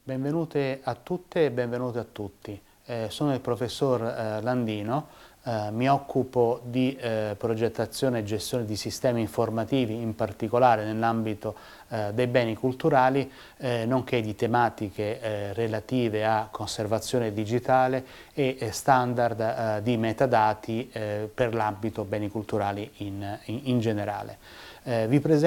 Benvenute a tutte e benvenuti a tutti. Sono il professor Landino, mi occupo di progettazione e gestione di sistemi informativi, in particolare nell'ambito dei beni culturali, nonché di tematiche relative a conservazione digitale e standard di metadati per l'ambito beni culturali in generale. Vi presento